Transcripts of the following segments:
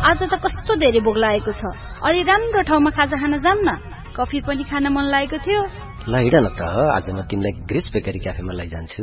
आज त कस्तो धेरै भोक लागेको छ। अलि राम्रो ठाउँमा खाजा खान जाम न। कफी पनि खान मन लागेको थियो। ल हिँड न त, आज म तिमीलाई ग्रेस बेकरी क्याफेमा लैजान्छु।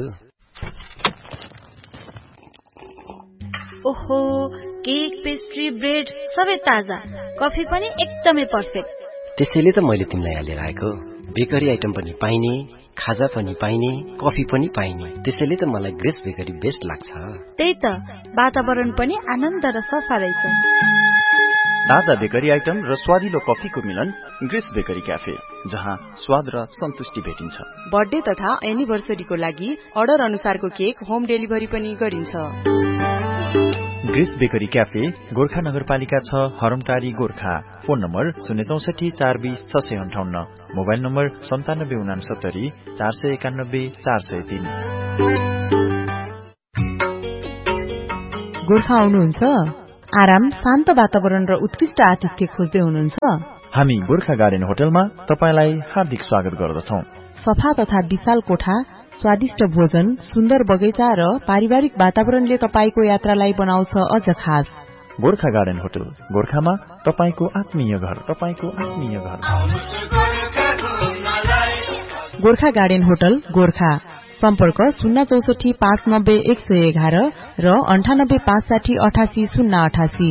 ओहो, केक, पेस्ट्री, ब्रेड सबै ताजा, कफी पनि एकदमै पर्फेक्ट। त्यसैले त मैले तिमीलाई यहाँ लिएर आएको। बेकरी आइटम पनि पाइने, खाजा पनि पाइने, कफी पनि पाइने, त्यसैले त मलाई ग्रेस बेकरी बेस्ट लाग्छ। त्यही त, वातावरण पनि आनन्द र सफा रहेछ। ताजा बेकरी आइटम र स्वादिलो कफीको मिलन ग्रेस बेकरी क्याफे, जहाँ स्वाद र सन्तुष्टि भेटिन्छ। बर्थडे तथा एनिभर्सरीको लागि अर्डर अनुसारको केक होम डेलिभरी पनि गरिन्छ। ग्रेस बेकरी क्याफे, गोर्खा नगरपालिका 6, हरमटारी, Gorkha. Phone number 064 420 658, mobile number 9769 491 403। Gorkha आउनुहुन्छ? आराम, शान्त वातावरण र उत्कृष्ट आतिथ्य खोज्दै हुनुहुन्छ? हामी गोर्खा गार्डन होटलमा तपाईलाई हार्दिक स्वागत गर्दछौं। सफा तथा विशाल कोठा, स्वादिष्ट भोजन, सुन्दर बगैँचा र पारिवारिक वातावरणले तपाईको यात्रालाई बनाउँछ अझ खास। गोर्खा गार्डन होटल, गोर्खामा तपाईको आत्मीय घर, तपाईको आत्मीय घर। Gorkha garden hotel, Gorkha. सम्पर्क 064 590 111 र 98 560 88 088।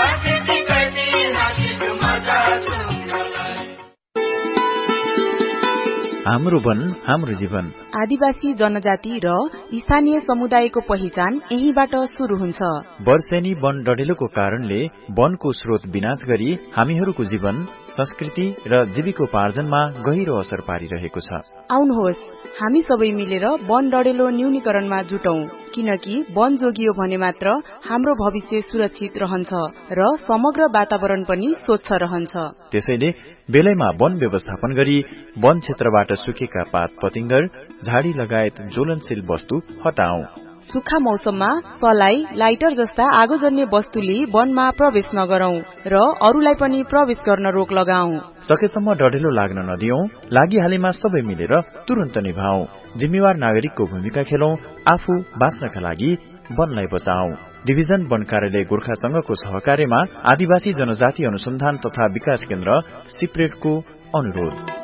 हाम्रो वन हाम्रो जीवन। आदिवासी जनजाति र स्थानीय समुदायको पहिचान यहीबाट शुरू हुन्छ। वर्षेनी वन डढेलोको कारणले वनको स्रोत विनाश गरी हामीहरूको जीवन, संस्कृति र जीविकोपार्जनमा गहिरो असर पारिरहेको छ। आउनुहोस्, हामी सबै मिलेर वन डढेलो न्यूनीकरणमा जुटौं, किनकि वन जोगियो भने मात्र हाम्रो भविष्य सुरक्षित रहन्छ र समग्र वातावरण पनि स्वच्छ रहन्छ। त्यसैले बेलैमा वन व्यवस्थापन गरी वन क्षेत्रबाट सुकेका पात पतिङ्गर, झाडी लगायत ज्वलनशील वस्तु हटाऊ। सुक्खा मौसममा सलाई, लाइटर जस्ता आगोजन्य वस्तुले वनमा प्रवेश नगरौं र अरूलाई पनि प्रवेश गर्न रोक लगाऊ। सकेसम्म डढेलो लाग्न नदियौं, लागिहालेमा सबै मिलेर तुरन्त निभाऊ। जिम्मेवार नागरिकको भूमिका खेलौं, आफू बाँच्नका लागि वनलाई बचाऊ। डिभिजन वन कार्यालय गोर्खा संघको सहकार्यमा आदिवासी जनजाति अनुसन्धान तथा विकास केन्द्र सिप्रेटको अनुरोध।